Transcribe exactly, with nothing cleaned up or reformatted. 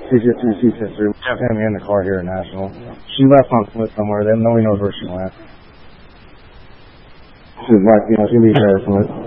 She's just she's sister. We have him in the car here at National. She left on foot somewhere. Then nobody knows where she went. She's like, you know, she'll be there from it.